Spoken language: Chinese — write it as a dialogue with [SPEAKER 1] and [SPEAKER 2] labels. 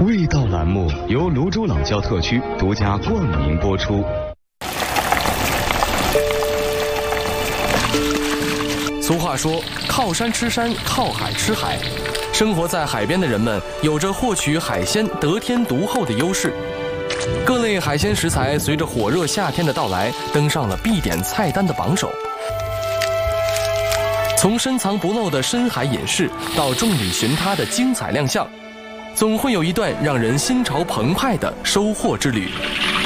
[SPEAKER 1] 味道栏目由泸州老窖特区独家冠名播出。
[SPEAKER 2] 俗话说，靠山吃山，靠海吃海。生活在海边的人们有着获取海鲜得天独厚的优势。各类海鲜食材随着火热夏天的到来，登上了必点菜单的榜首。从深藏不露的深海隐士到众里寻他的精彩亮相，总会有一段让人心潮澎湃的收获之旅。